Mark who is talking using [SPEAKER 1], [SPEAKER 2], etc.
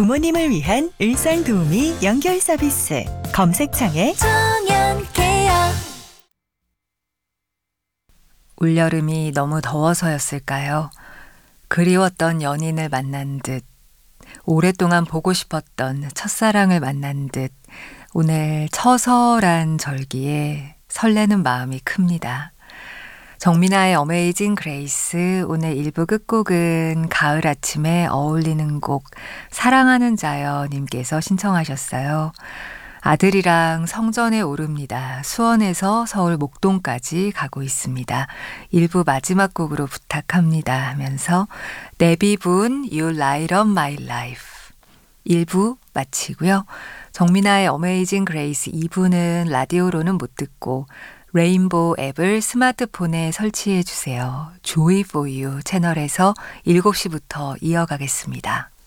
[SPEAKER 1] 부모님을 위한 일상도우미 연결 서비스. 검색창에
[SPEAKER 2] 청년케어.
[SPEAKER 3] 올여름이 너무 더워서였을까요? 그리웠던 연인을 만난 듯, 오랫동안 보고 싶었던 첫사랑을 만난 듯, 오늘 처서란 절기에 설레는 마음이 큽니다. 정민아의 어메이징 그레이스, 오늘 1부 끝곡은 가을 아침에 어울리는 곡 사랑하는 자여 님께서 신청하셨어요. 아들이랑 성전에 오릅니다. 수원에서 서울 목동까지 가고 있습니다. 1부 마지막 곡으로 부탁합니다 하면서 내비분 You Light Up My Life 1부 마치고요. 정민아의 어메이징 그레이스 2부는 라디오로는 못 듣고 레인보우 앱을 스마트폰에 설치해 주세요. Joy for You 채널에서 7시부터 이어가겠습니다.